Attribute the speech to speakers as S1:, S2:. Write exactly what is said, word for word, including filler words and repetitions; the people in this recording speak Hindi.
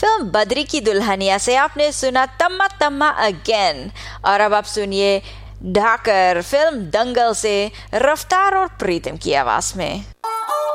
S1: फिल्म बद्री की दुल्हनिया से आपने सुना तम्मा तम्मा अगेन, और अब आप सुनिए ढाकर फिल्म दंगल से रफ्तार और प्रीतम की आवाज में।